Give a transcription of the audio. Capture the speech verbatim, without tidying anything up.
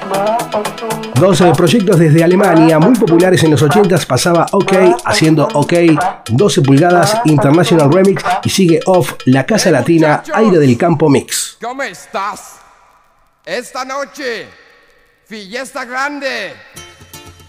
Dos eh, proyectos desde Alemania muy populares en los ochentas. Pasaba OK haciendo OK, doce pulgadas, International Remix, y sigue Off, La Casa Latina, Aire del Campo Mix. ¿Cómo estás? Esta noche, fiesta grande.